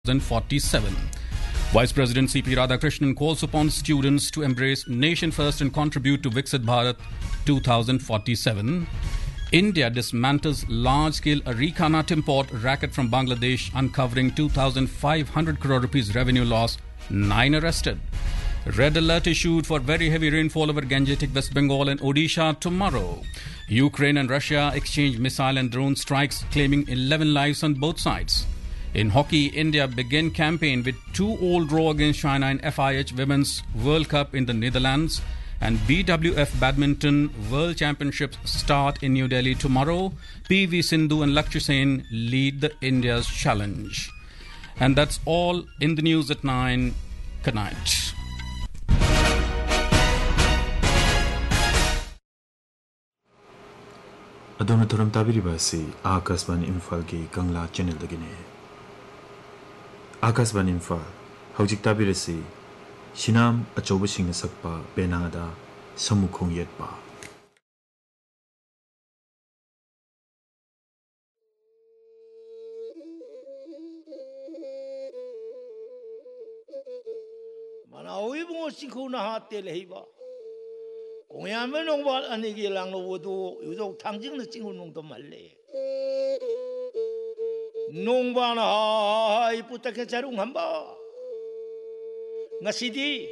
2047. Vice President C.P. Radhakrishnan calls upon students to embrace nation first and contribute to Viksit Bharat 2047. India dismantles large-scale Areca nut import racket from Bangladesh, uncovering 2,500 crore rupees revenue loss. 9 arrested. Red alert issued for very heavy rainfall over Gangetic, West Bengal and Odisha tomorrow. Ukraine and Russia exchange missile and drone strikes, claiming 11 lives on both sides. In hockey, India begin campaign with 2-2 draw against China in FIH Women's World Cup in the Netherlands. And BWF Badminton World Championships start in New Delhi tomorrow. PV Sindhu and Lakshya Sen lead the India's challenge. And that's all in the news at 9. Good night. Adona Thuram Tabiribasi, Akasban Imphal ki Kangla channel dagine. Akasban Imphal, Haujik Tabirasi, Shinam Achobasing Sakpa, Benada, Samukhong Yetpa. Manawi mo sikuna hatel heiba. Kung yaman ng wal anigi lang no wudu, yudo tangjing na singun nung tomale. Nung ba na hay puta ke charung hamba. Ngasidi.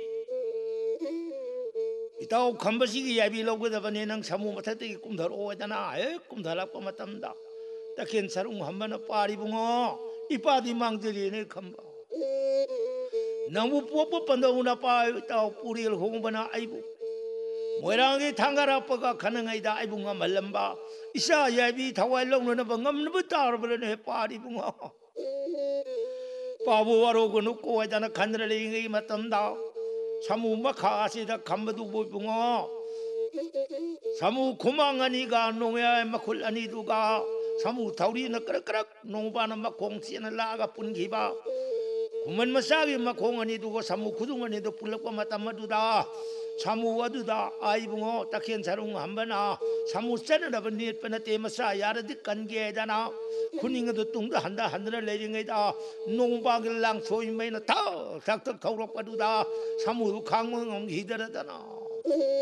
Itaw kambasigi yabi logo da bani nang samu matati kumdaro dana kumdala pa matamda. Takin charung hamba na pari bungo. Ipadi mangdili ne kamba. Namu popo pandauna pa itaw puril hong bana aibu. Moirangi Tangarapaga Kanangaida Ibunga Malamba, Isa Yabi Tawalong and Bangam Butar and a party bunga. Pabu Arogunuko and a Kandali Matanda, Samu Makasi the Kambadu Bunga, Samu Kumanganiga, Noya Makulani Duga, Samu Taurina Krak, Nobana Makongsi and a Laga Pungiba. Kuman Masagi Makongani Duga, Samu Kudungani the Pulapa Matamaduda. Samu waduda ay bungo takyan sarung hambana samu sana na banit panate masa yara dik kange dana kuning do tungda handa leling ida nong bagil lang soy may na ta tak kaurok paduda samu kangmong hidara dana